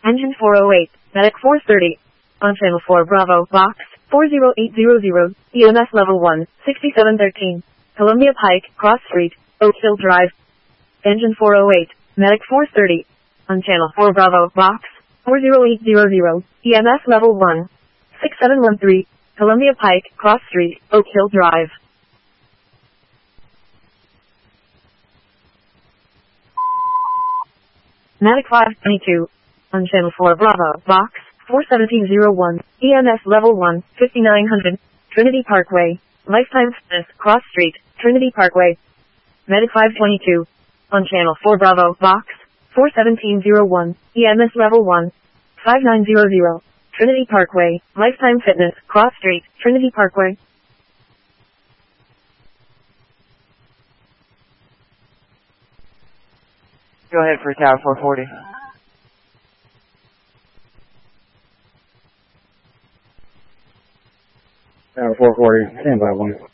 Engine 408, Medic 430. On channel 4 Bravo, box 40800, EMS level 1, 6713. Columbia Pike, Cross Street, Oak Hill Drive. Engine 408, Medic 430. On channel 4 Bravo, box 40800, EMS level 1, 6713. Columbia Pike, Cross Street, Oak Hill Drive. Medic 522. On channel 4 Bravo, box 41701, EMS level 1, 5900, Trinity Parkway, Lifetime Fitness, Cross Street, Trinity Parkway. Medic 522. On channel 4 Bravo, box 41701, EMS level 1, 5900, Trinity Parkway, Lifetime Fitness, Cross Street, Trinity Parkway. Go ahead for Tower 440. Tower 440, stand by 1.